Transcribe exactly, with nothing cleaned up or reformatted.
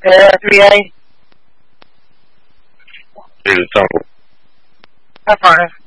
Uh, three A. Here's the tunnel. That's fine.